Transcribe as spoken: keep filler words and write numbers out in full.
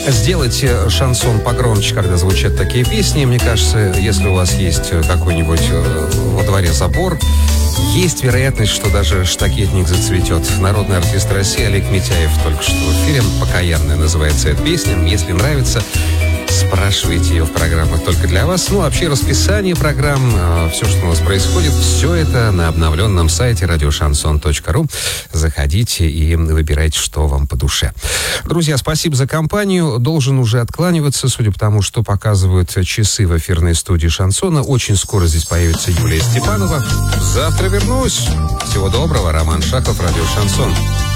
сделать шансон погромче, когда звучат такие песни. Мне кажется, если у вас есть какой-нибудь во дворе забор, есть вероятность, что даже штакетник зацветет. Народный артист России Олег Митяев только что в эфире. «Покаянная» называется эта песня. Если нравится, спрашивайте ее в программах только для вас. Ну, вообще расписание программ, все, что у нас происходит, все это на обновленном сайте радиошансон точка ру. Заходите и выбирайте, что вам по душе. Друзья, спасибо за компанию. Должен уже откланиваться, судя по тому, что показывают часы в эфирной студии «Шансона». Очень скоро здесь появится Юлия Степанова. Завтра вернусь. Всего доброго. Роман Шахов, радио «Шансон».